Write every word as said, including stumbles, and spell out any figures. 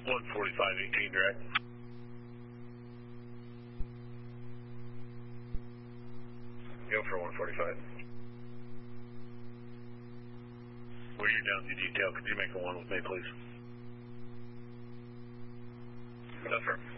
one forty-five eighteen direct. Go for one forty-five. Where you're down to detail, could you make a one with me, please? Confirm.